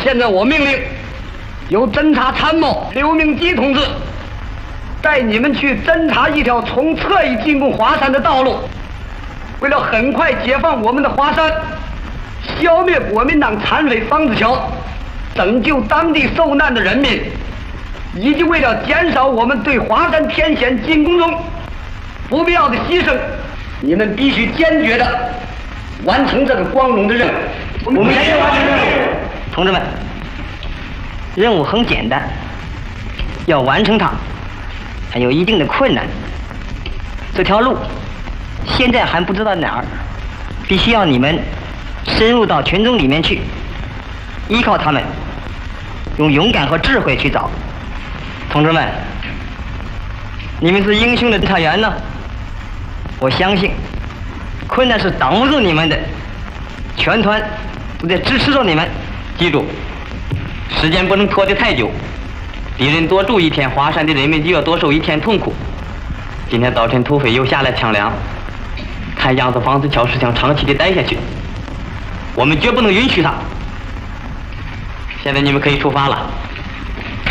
现在我命令，由侦察参谋刘明基同志带你们去侦察一条从侧翼进攻华山的道路。为了很快解放我们的华山，消灭国民党残匪方子乔，拯救当地受难的人民，以及为了减少我们对华山天险进攻中不必要的牺牲，你们必须坚决地完成这个光荣的任务。我们坚决完成任务。 同志们，任务很简单，要完成它还有一定的困难。这条路现在还不知道哪儿，必须要你们深入到群众里面去，依靠他们，用勇敢和智慧去找。同志们，你们是英雄的侦察员呢，我相信困难是挡不住你们的，全团都在支持着你们。记住，时间不能拖得太久，敌人多住一天，华山的人民就要多受一天痛苦。今天早晨土匪又下来抢粮，看样子方子乔是想长期的待下去，我们绝不能允许他。现在你们可以出发了。